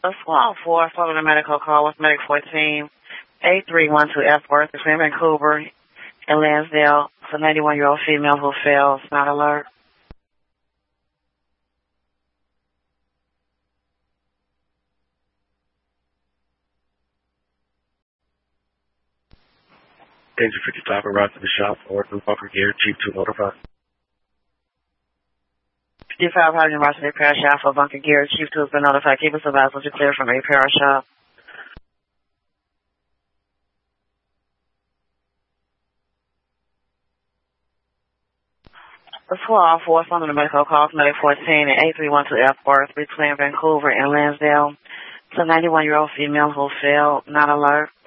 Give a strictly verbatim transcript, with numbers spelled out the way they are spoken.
A squad four following a medical call with Medic fourteen, eight three one two Epworth between Vancouver and Lansdale. It's a ninety-one-year-old female who fails, not alert. Danger fifty-five arrived to the shop for New Bunker Gear, Chief two notified. fifty-five Harding Rush Repair Shop for Bunker Gear. Chief two has been notified. Keep us advised once you're clear from a repair shop. The squad four following the medical call from Medic fourteen and eight three one two Epworth between Vancouver and Lansdale. It's a ninety-one-year-old female who failed, not alert.